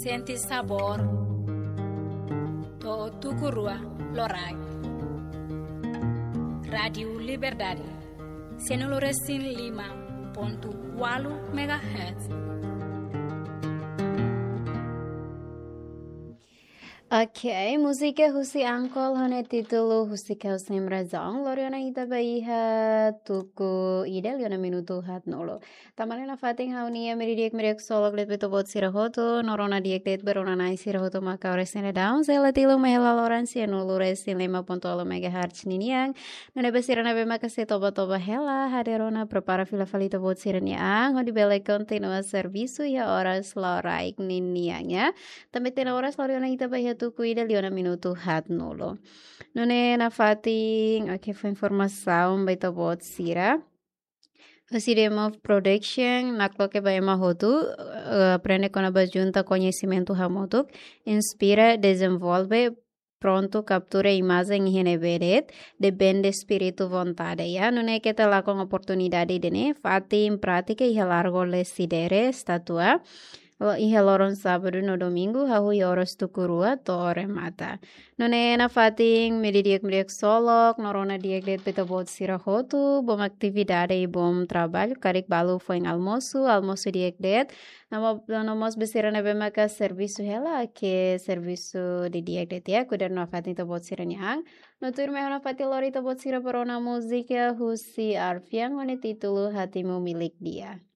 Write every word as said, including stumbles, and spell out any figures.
senti sabor to tukurua lorai. Radio Liberdade Senoloresin lima ponto walu megahertz. Okay, musika husi angkol hone titulu husi kaus nemrazong loriona ita baiha tuku idel yona minutu hat nolo. Tamalena fating haunia meridiek meriek solok let beto bot sirahoto norona diek det berona nai sirahoto maka oresene down zela tilu mehela loran si nulu resin lima ponto alo megahertz niniang nane besirana be maka se toba toba hela haderona prepara fila falita bot siraniang hodi bele kontinua servisu ya oras loraik niniangnya tambe tena oras loriona ita baiha tuku ida liona minuto hat nolo. Nune na fating okay foi informação baita bot sira. Faziremos production naklo ke baima hotu uh, aprende com a bajunta conhecimento hamotuk inspira desenvolve pronto captura imagem e reneveret depende espírito vontade ya nune que te lá com oportunidade de ne fati em prática e largo le sidere estatua i heloron sábado no domingo hahu yoros tukurua to ore mata. None na fating medidiek mediek solok norona diek det beta bot sirahotu bom atividade e bom trabalho karik balu foi em almoço almoço diek det namo nomos besira na bemaka serviço hela que serviço de diek det ya kuder no fating to bot siranyang no tur me na fating lori to bot sira perona musika husi arfiang one titulu hatimu milik dia.